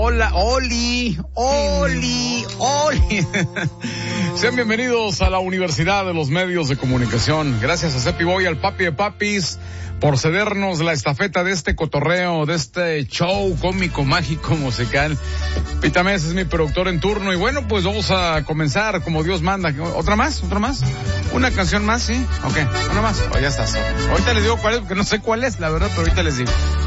hola, Oli. Sean bienvenidos a la Universidad de los Medios de Comunicación. Gracias a Cepi Boy, al papi de papis, por cedernos la estafeta de este cotorreo, de este show cómico, mágico, musical. Pitames es mi productor en turno y bueno, pues vamos a comenzar como Dios manda. ¿Otra más? ¿Una canción más? Sí. Ok, una más. Ya estás. Ahorita les digo cuál es, porque no sé cuál es, la verdad, pero ahorita les digo.